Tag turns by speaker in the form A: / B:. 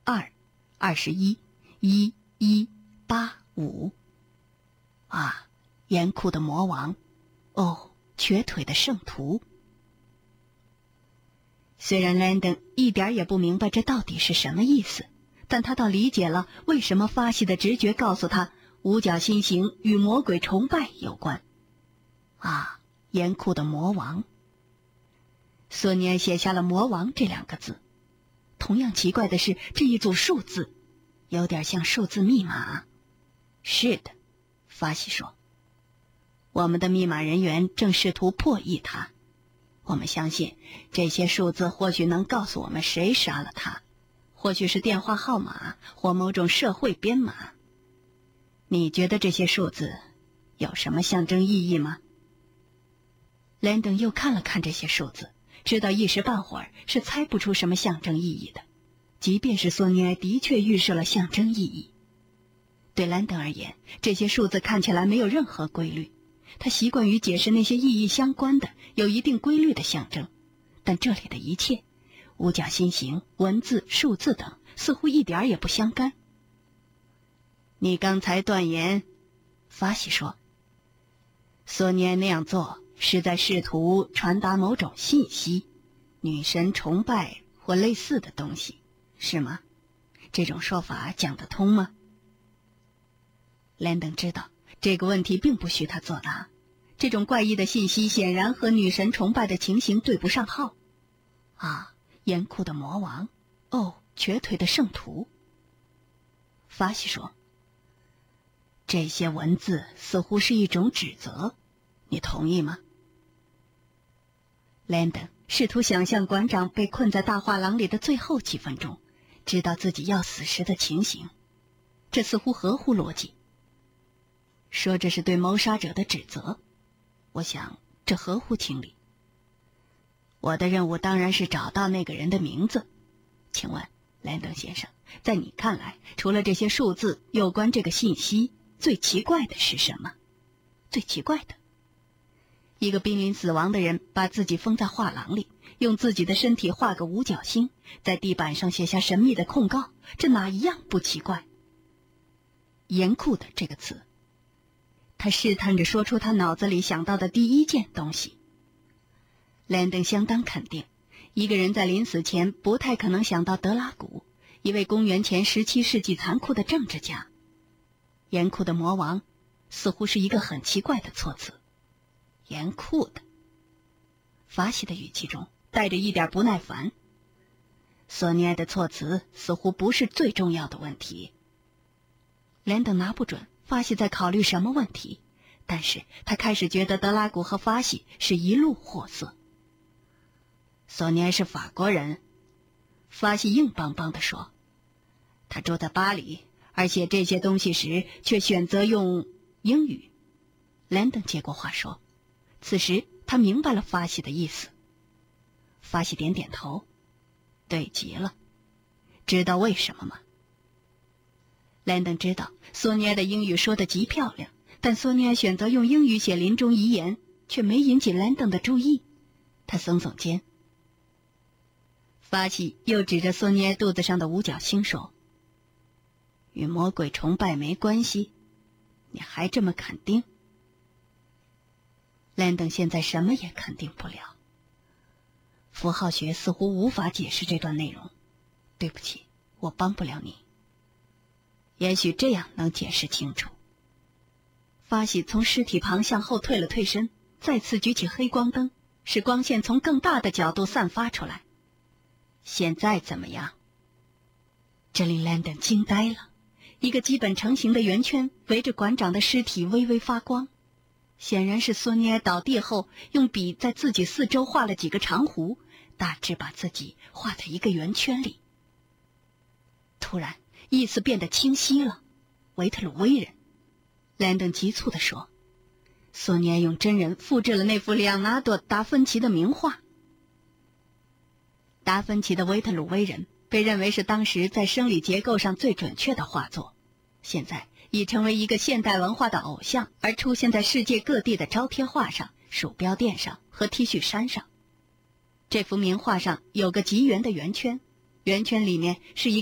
A: 2211185。啊，严酷的魔王，哦，瘸腿的圣徒。虽然兰登一点也不明白这到底是什么意思，但他倒理解了为什么发西的直觉告诉他五角星形与魔鬼崇拜有关。啊，严酷的魔王。索尼尔写下了魔王这2个字。同样奇怪的是，这一组数字有点像数字密码。是的，发西说，我们的密码人员正试图破译它。我们相信这些数字或许能告诉我们谁杀了他，或许是电话号码或某种社会编码。你觉得这些数字有什么象征意义吗？兰登又看了看这些数字，知道一时半会儿是猜不出什么象征意义的，即便是索尼埃的确预设了象征意义。对兰登而言，这些数字看起来没有任何规律，他习惯于解释那些意义相关的、有一定规律的象征，但这里的一切，五角星形、文字、数字等，似乎一点也不相干。你刚才断言，法西说，索尼埃那样做是在试图传达某种信息，女神崇拜或类似的东西，是吗？这种说法讲得通吗？兰登知道这个问题并不需他作答，这种怪异的信息显然和女神崇拜的情形对不上号。啊，严酷的魔王，哦，瘸腿的圣徒。法西说，这些文字似乎是一种指责，你同意吗？兰登试图想象馆长被困在大画廊里的最后几分钟，知道自己要死时的情形，这似乎合乎逻辑。说这是对谋杀者的指责，我想这合乎情理。我的任务当然是找到那个人的名字。请问，兰登先生，在你看来，除了这些数字有关这个信息，最奇怪的是什么？最奇怪的，一个濒临死亡的人把自己封在画廊里，用自己的身体画个五角星，在地板上写下神秘的控告，这哪一样不奇怪？严酷的这个词，他试探着说出他脑子里想到的第一件东西。兰登相当肯定，一个人在临死前不太可能想到德拉古，一位公元前17世纪残酷的政治家。严酷的魔王似乎是一个很奇怪的措辞。严酷的，法西的语气中带着一点不耐烦。索尼埃的措辞似乎不是最重要的问题。兰登拿不准法西在考虑什么问题，但是他开始觉得德拉古和法西是一路货色。索尼埃是法国人，法西硬邦邦地说，他住在巴黎，而写这些东西时却选择用英语。兰登接过话说，此时他明白了法西的意思。法西点点头，对极了。知道为什么吗？兰登知道索尼埃的英语说得极漂亮，但索尼埃选择用英语写临终遗言，却没引起兰登的注意。他耸耸肩。法西又指着索尼埃肚子上的五角星说，与魔鬼崇拜没关系，你还这么肯定？兰登现在什么也肯定不了。符号学似乎无法解释这段内容。对不起，我帮不了你。也许这样能解释清楚。法西从尸体旁向后退了退身，再次举起黑光灯，使光线从更大的角度散发出来。现在怎么样？这令兰登惊呆了。一个基本成型的圆圈围着馆长的尸体微微发光，显然是索尼埃倒地后用笔在自己四周画了几个长弧，大致把自己画在一个圆圈里。突然意思变得清晰了。维特鲁威人，兰登急促地说，索尼埃用真人复制了那幅里昂纳多·达芬奇的名画。达芬奇的维特鲁威人被认为是当时在生理结构上最准确的画作，现在已成为一个现代文化的偶像，而出现在世界各地的招贴画上、鼠标垫上和 T 恤衫上。这幅名画上有个极圆的圆圈，圆圈里面是一个